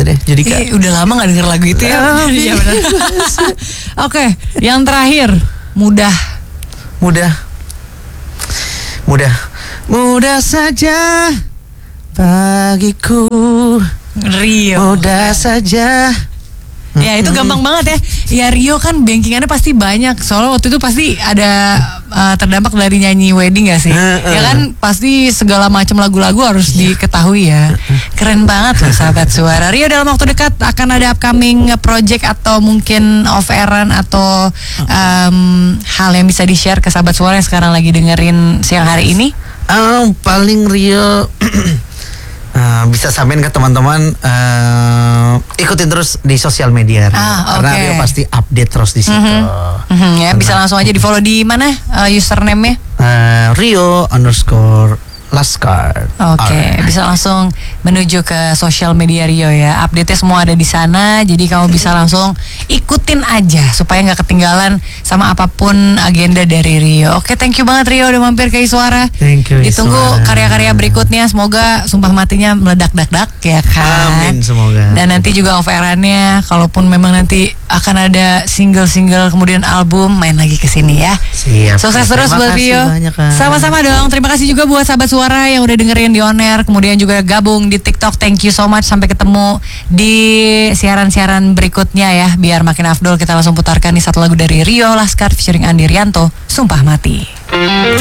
deh. Judika. Udah lama gak denger lagu itu ya. Iya benar. Oke, yang terakhir, mudah saja bagiku. Rio. Mudah saja. Ya itu gampang banget ya. Ya Rio kan bankingannya pasti banyak. Soalnya waktu itu pasti ada terdampak dari nyanyi wedding gak sih? Ya kan pasti segala macam lagu-lagu harus diketahui ya. Keren banget loh sahabat suara. Rio dalam waktu dekat akan ada upcoming project atau mungkin off-airan atau hal yang bisa di-share ke sahabat suara yang sekarang lagi dengerin siang hari ini? Paling Rio bisa sampein ke teman-teman, ikutin terus di sosial media karena Rio pasti update terus di situ. Ya bisa langsung aja di follow di mana username-nya? Rio_Laskar. Bisa langsung menuju ke sosial media Rio ya. Update-nya semua ada di sana. Jadi kamu bisa langsung ikutin aja supaya nggak ketinggalan sama apapun agenda dari Rio. Thank you banget Rio udah mampir ke Iswara. Thank you. Ditunggu karya-karya berikutnya. Semoga Sumpah Matinya meledak-dak ya kan. Amin semoga. Dan nanti juga off-airannya, kalaupun memang nanti akan ada single-single kemudian album, main lagi ke sini ya. Siap. Sukses terus buat Rio. Sama-sama dong. Terima kasih juga buat sahabat suara yang udah dengerin di On Air, kemudian juga gabung di TikTok. Thank you so much. Sampai ketemu di siaran-siaran berikutnya ya. Biar makin afdol, kita langsung putarkan nih satu lagu dari Rio Laskar featuring Andi Rianto, Sumpah Mati.